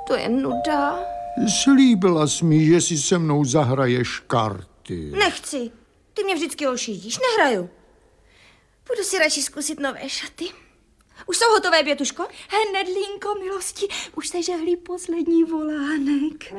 To je nuda. Slíbila jsi mi, že si se mnou zahraješ karty. Nechci. Ty mě vždycky ošidíš. Nehraju. Budu si radši zkusit nové šaty. Už jsou hotové, Bětuško? Hned, Línko, milosti, už se žehlí poslední volánek.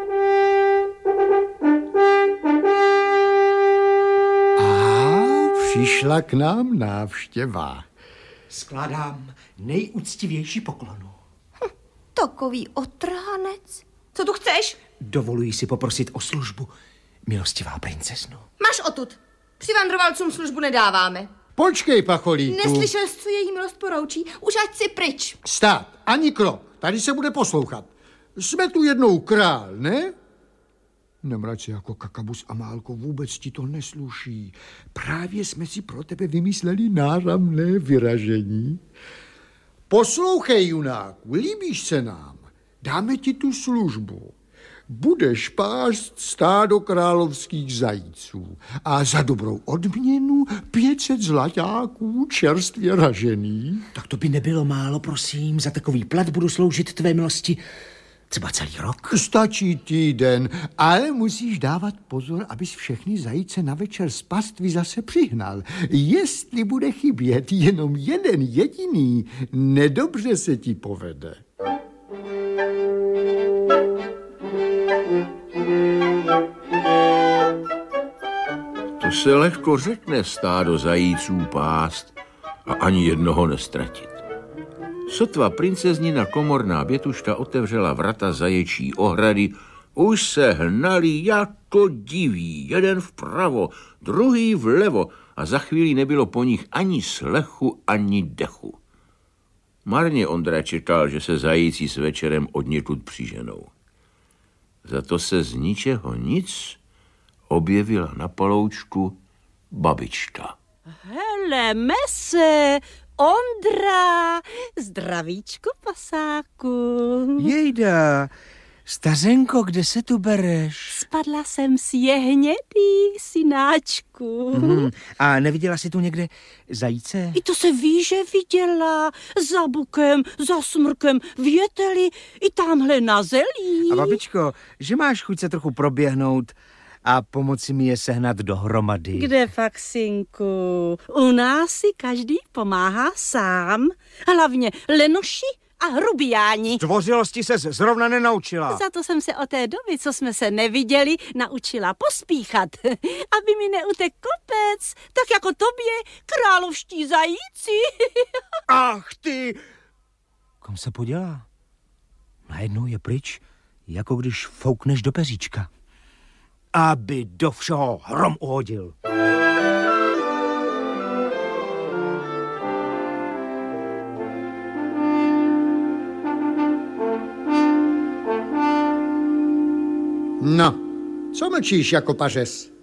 Přišla k nám návštěva. Skládám nejúctivější poklonu. Takový otrhanec. Co tu chceš? Dovoluji si poprosit o službu, milostivá princezno. Máš odtud. Přivandrovalcům službu nedáváme. Počkej, pacholíku. Neslyšel jsi, co její milost poroučí? Už ať si pryč. Stát, ani krok. Tady se bude poslouchat. Jsme tu jednou král, ne? Nemrať se jako kakabus, Amálko, vůbec ti to nesluší. Právě jsme si pro tebe vymysleli náramné vyražení. Poslouchej, junáku, líbíš se nám. Dáme ti tu službu. Budeš pást stádo královských zajíců a za dobrou odměnu 500 zlaťáků čerstvě ražený. Tak to by nebylo málo, prosím. Za takový plat budu sloužit tvé milosti třeba celý rok. Stačí týden, ale musíš dávat pozor, abys všechny zajíce na večer z pastvy zase přihnal. Jestli bude chybět jenom jeden jediný, nedobře se ti povede. To se lehko řekne stádo zajíců pást a ani jednoho nestratit. Sotva princeznina komorná Bětuška otevřela vrata zaječí ohrady, už se hnali jako diví, jeden vpravo, druhý vlevo a za chvíli nebylo po nich ani slechu, ani dechu. Marně Ondra čekal, že se zajíci s večerem odněkud přiženou. Za to se z ničeho nic objevila na paloučku babička. Hele, mese, Ondra, zdravíčko, pasáku. Jejda, stařenko, kde se tu bereš? Spadla jsem si je hnědý, synáčku. A neviděla jsi tu někde zajíce? I to se ví, že viděla. Za bukem, za smrkem, věteli, i tamhle na zelí. A babičko, že máš chuť se trochu proběhnout a pomoci mi je sehnat dohromady? Kde fakt, synku? U nás si každý pomáhá sám. Hlavně lenoši a hrubiáni. Zdvořilosti ses zrovna nenaučila. Za to jsem se od té doby, co jsme se neviděli, naučila pospíchat, aby mi neutek kopec, tak jako tobě, královští zajíci. Ach ty! Kam se podělá? Najednou je pryč, jako když foukneš do peříčka. Aby do všeho hrom uhodil. No, co mlčíš jako pařez?